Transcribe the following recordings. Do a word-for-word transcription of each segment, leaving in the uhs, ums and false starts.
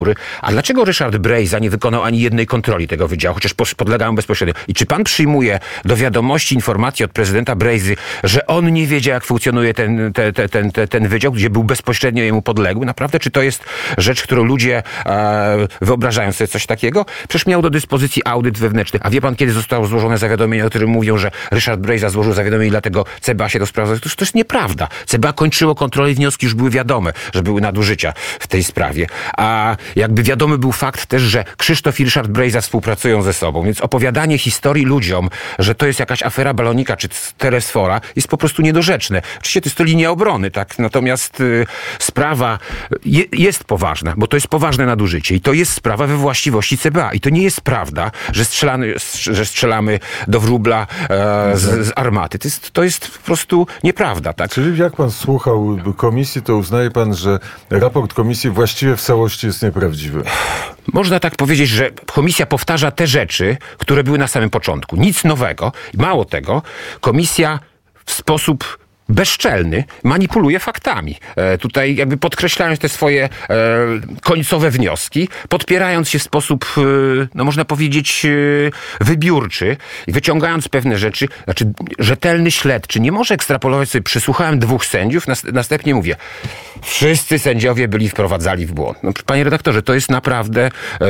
A dlaczego Ryszard Brejza nie wykonał ani jednej kontroli tego wydziału, chociaż podlegają bezpośrednio? I czy pan przyjmuje do wiadomości informacje od prezydenta Brejzy, że on nie wiedział, jak funkcjonuje ten, ten, ten, ten, ten wydział, gdzie był bezpośrednio jemu podległy? Naprawdę? Czy to jest rzecz, którą ludzie e, wyobrażają sobie coś takiego? Przecież miał do dyspozycji audyt wewnętrzny. A wie pan, kiedy zostało złożone zawiadomienie, o którym mówią, że Ryszard Brejza złożył zawiadomienie i dlatego C B A się to sprawdza? To, to jest nieprawda. C B A kończyło kontrolę i wnioski już były wiadome, że były nadużycia w tej sprawie. A jakby wiadomy był fakt też, że Krzysztof i Ryszard Brejza współpracują ze sobą, więc opowiadanie historii ludziom, że to jest jakaś afera balonika czy teresfora, jest po prostu niedorzeczne. Oczywiście to jest to linia obrony, tak? Natomiast y, sprawa je, jest poważna, bo to jest poważne nadużycie i to jest sprawa we właściwości C B A. I to nie jest prawda, że, strzelamy, że strzelamy do wróbla e, z, z armaty. To jest, to jest po prostu nieprawda, tak? Czyli jak pan słuchał komisji, to uznaje pan, że raport komisji właściwie w całości jest nieprawdziwy? Można tak powiedzieć, że komisja powtarza te rzeczy, które były na samym początku. Nic nowego. Mało tego, komisja w sposób bezczelny manipuluje faktami. E, tutaj jakby podkreślając te swoje e, końcowe wnioski, podpierając się w sposób, e, no można powiedzieć, e, wybiórczy i wyciągając pewne rzeczy. Znaczy, rzetelny śledczy nie może ekstrapolować sobie, przysłuchałem dwóch sędziów, nas, następnie mówię, wszyscy sędziowie byli wprowadzali w błąd. No, panie redaktorze, to jest naprawdę e,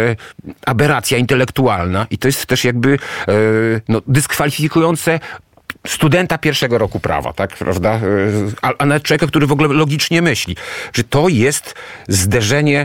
aberracja intelektualna i to jest też jakby e, no, dyskwalifikujące studenta pierwszego roku prawa, tak, prawda? A, a nawet człowieka, który w ogóle logicznie myśli. Że to jest zderzenie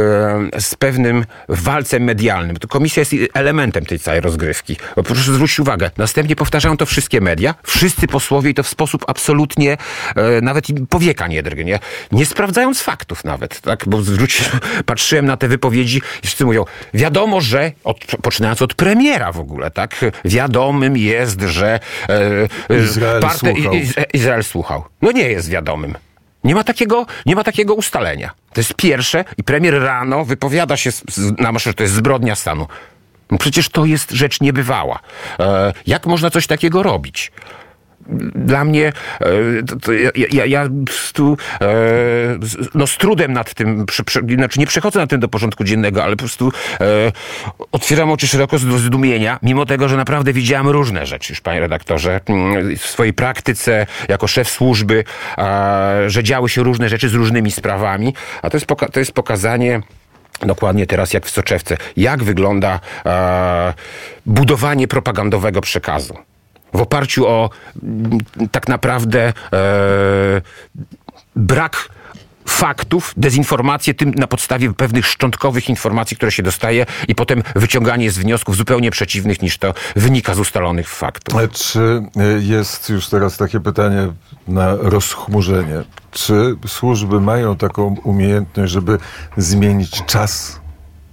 e, z pewnym walcem medialnym. To komisja jest elementem tej całej rozgrywki. Bo proszę zwrócić uwagę, następnie powtarzają to wszystkie media, wszyscy posłowie i to w sposób absolutnie e, nawet powieka nie drgnie, nie sprawdzając faktów nawet, tak? Bo zwróć, patrzyłem na te wypowiedzi i wszyscy mówią, wiadomo, że, od, poczynając od premiera w ogóle, tak? Wiadomym jest, że e, Izrael, Parte, słuchał. Izrael słuchał. No nie jest wiadomym. Nie ma takiego, nie ma takiego ustalenia. To jest pierwsze i premier rano wypowiada się z, z, na że to jest zbrodnia stanu. No przecież to jest rzecz niebywała. E, jak można coś takiego robić? Dla mnie, e, to, to ja, ja, ja tu, e, no z trudem nad tym, przy, przy, znaczy nie przechodzę nad tym do porządku dziennego, ale po prostu e, otwieram oczy szeroko z zdumienia, mimo tego, że naprawdę widziałem różne rzeczy już, panie redaktorze, w swojej praktyce jako szef służby, e, że działy się różne rzeczy z różnymi sprawami, a to jest, poka- to jest pokazanie dokładnie teraz jak w soczewce, jak wygląda e, budowanie propagandowego przekazu. W oparciu o tak naprawdę e, brak faktów, dezinformację tym na podstawie pewnych szczątkowych informacji, które się dostaje i potem wyciąganie z wniosków zupełnie przeciwnych niż to wynika z ustalonych faktów. Czy jest już teraz takie pytanie na rozchmurzenie? Czy służby mają taką umiejętność, żeby zmienić czas?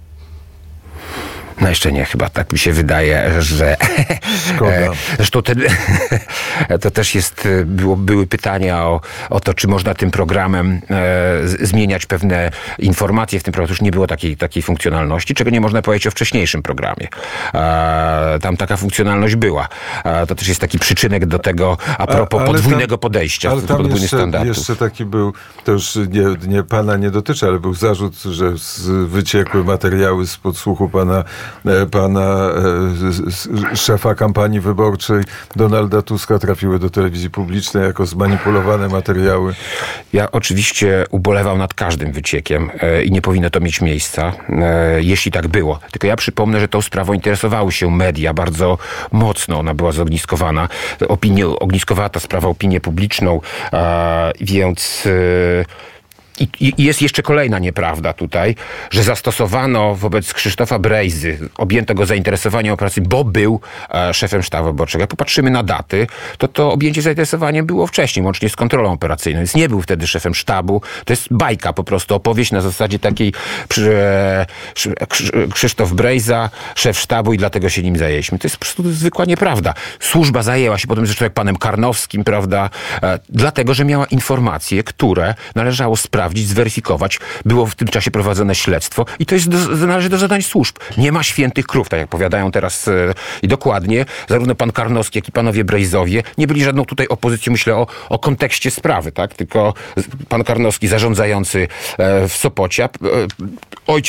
No jeszcze nie, chyba tak mi się wydaje, że... Szkoda. Zresztą ten, to też jest, było, były pytania o, o to, czy można tym programem e, zmieniać pewne informacje. W tym programie już nie było takiej, takiej funkcjonalności, czego nie można powiedzieć o wcześniejszym programie. E, tam taka funkcjonalność była. E, to też jest taki przyczynek do tego a propos a, podwójnego tam, podejścia, ale tam podwójnych jeszcze, standardów. jeszcze taki był, to już nie, nie pana nie dotyczy, ale był zarzut, że wyciekły materiały z podsłuchu pana pana e, szefa kampanii wyborczej Donalda Tuska trafiły do telewizji publicznej jako zmanipulowane materiały. Ja oczywiście ubolewam nad każdym wyciekiem e, i nie powinno to mieć miejsca, e, jeśli tak było. Tylko ja przypomnę, że tą sprawą interesowały się media bardzo mocno. Ona była zogniskowana. Opinię, ogniskowała ta sprawa opinię publiczną, e, więc... E, I jest jeszcze kolejna nieprawda tutaj, że zastosowano wobec Krzysztofa Brejzy, objęto go zainteresowaniem operacji, bo był e, szefem sztabu wyborczego. Jak popatrzymy na daty, to to objęcie zainteresowaniem było wcześniej, łącznie z kontrolą operacyjną, więc nie był wtedy szefem sztabu. To jest bajka po prostu, opowieść na zasadzie takiej e, Krzysztof Brejza, szef sztabu i dlatego się nim zajęliśmy. To jest po prostu zwykła nieprawda. Służba zajęła się potem zresztą jak panem Karnowskim, prawda, e, dlatego, że miała informacje, które należało sprawdzić sprawdzić, zweryfikować. Było w tym czasie prowadzone śledztwo i to jest do, należy do zadań służb. Nie ma świętych krów, tak jak powiadają teraz e, i dokładnie, zarówno pan Karnowski, jak i panowie Brejzowie nie byli żadną tutaj opozycją, myślę o, o kontekście sprawy, tak? Tylko pan Karnowski zarządzający e, w Sopocie, e, ojciec